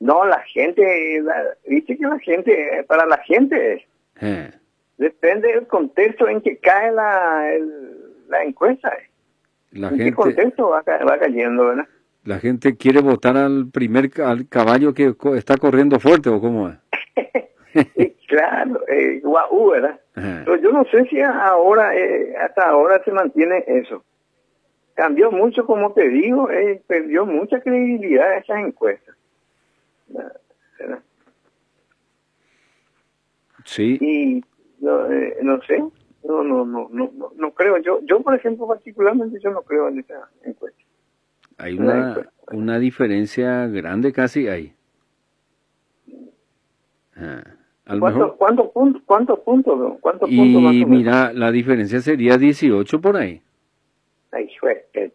No, la gente, dice que la gente, para la gente es. Depende del contexto en que cae la encuesta. La ¿En gente, qué contexto va cayendo, verdad? la gente quiere votar al caballo que está corriendo fuerte, ¿o cómo es? Claro, guau, ¿verdad? Pero yo no sé si ahora, hasta ahora se mantiene eso. Cambió mucho, como te digo, perdió mucha credibilidad esas encuestas, ¿verdad? Sí. Y no sé, no creo. Yo por ejemplo, particularmente, yo no creo en esa encuesta. Hay una diferencia grande casi ahí. ¿Cuántos puntos más o Y menos? mira, la diferencia sería 18 por ahí. Ay, suerte.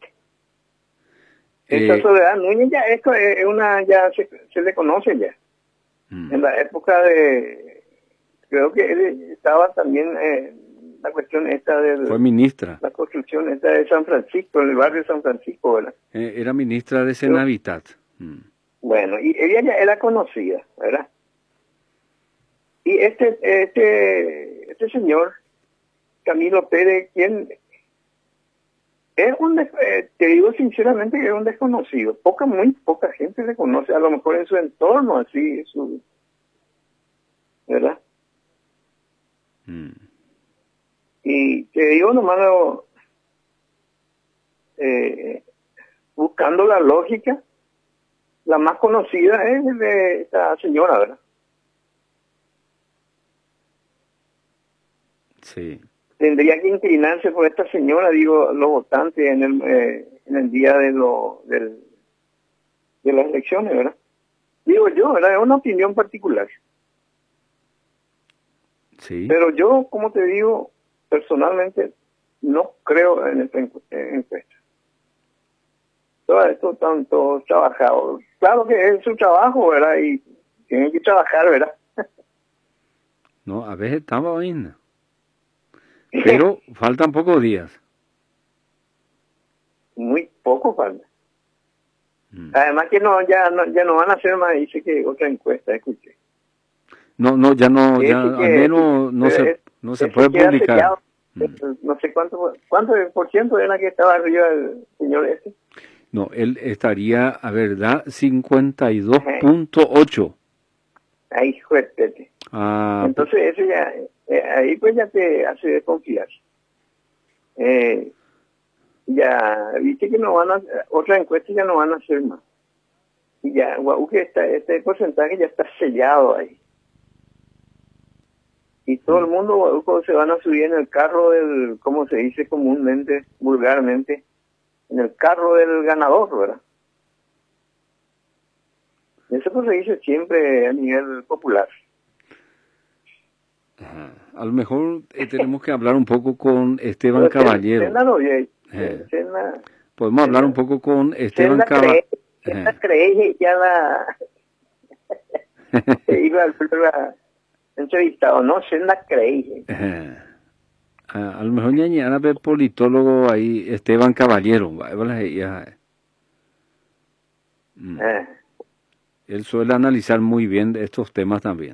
Esta Soledad Núñez ya esto es ya se le conoce ya. En la época creo que él estaba también la cuestión esta fue ministra. La construcción esta de San Francisco, en el barrio de San Francisco, ¿verdad? Era ministra de Senavitat. Bueno, y ella ya era conocida, ¿verdad? Y este señor, Camilo Pérez, quien es te digo sinceramente que es un desconocido. Muy poca gente le conoce, a lo mejor en su entorno, así, ¿verdad? Y te digo nomás, buscando la lógica, la más conocida es de esta señora, ¿verdad? Sí. Tendría que inclinarse por esta señora, digo, los votantes en el día de las elecciones, ¿verdad? Digo yo, ¿verdad? Es una opinión particular. Sí. Pero yo, como te digo, personalmente no creo en esta encuesta. Todo esto tanto trabajado. Claro que es su trabajo, ¿verdad? Y tienen que trabajar, ¿verdad? No, a veces estamos bien. Pero faltan pocos días. Muy poco falta. Además que ya no van a hacer más, dice que otra encuesta, escuché. No, ya al menos no se puede publicar. No sé cuánto por ciento era que estaba arriba el señor ese. No, él estaría, a verdad, 52.8. Ahí fuerte. Entonces eso ya, ahí pues ya te hace desconfiar. Ya viste que otra encuesta ya no van a hacer más. Y ya, que este porcentaje ya está sellado ahí. Y todo el mundo, Guauco, se van a subir en el carro como se dice comúnmente, vulgarmente, en el carro del ganador, ¿verdad? Eso pues se dice siempre a nivel popular. A lo mejor tenemos que hablar un poco con Esteban Caballero. Podemos hablar un poco con Esteban Caballero. Creí ya iba al entrevistado, no, Senda creí. A lo mejor ñañana ve politólogo ahí, Esteban Caballero. Él suele analizar muy bien estos temas también.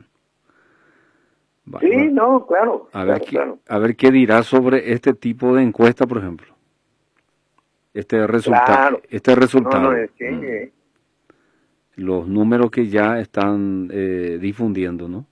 Sí, no, claro. A ver qué dirá sobre este tipo de encuesta, por ejemplo. Este resultado. No, es que los números que ya están difundiendo, ¿no?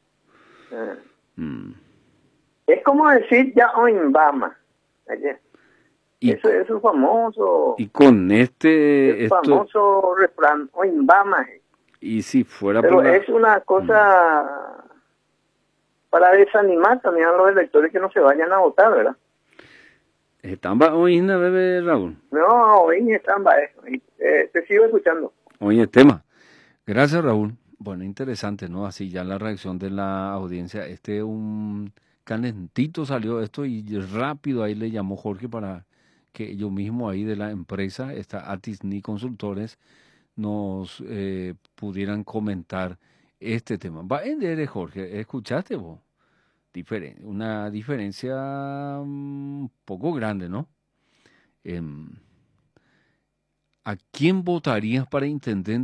Es como decir ya Obama. Eso es un famoso. Y con famoso refrán, Obama. Y si fuera pero es una cosa para desanimar también a los electores que no se vayan a votar, ¿verdad? ¿Están hoy, bebé Raúl? No, hoy están te sigo escuchando. Oye, tema. Gracias, Raúl. Bueno, interesante, ¿no? Así ya la reacción de la audiencia. Un calentito salió esto y rápido ahí le llamó Jorge para que ellos mismos ahí de la empresa, esta Atisni Consultores, nos pudieran comentar este tema. Va a entender, Jorge, ¿escuchaste vos? Una diferencia un poco grande, ¿no? ¿A quién votarías para intendente?